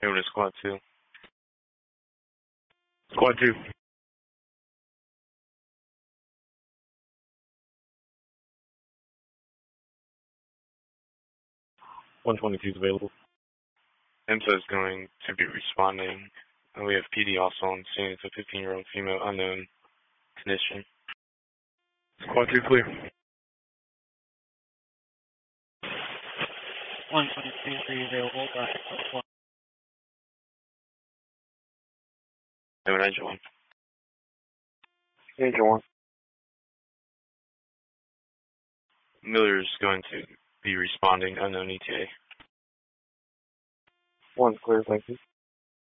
Over to Squad 2. Squad 2. $122 is available. IMSA is going to be responding. We have PD also on scene. It's a 15-year-old female, unknown condition. Squad 2 clear. 122 available. Over Angel 1. Angel 1. Miller's going to be responding, unknown ETA. 1's clear, thank you.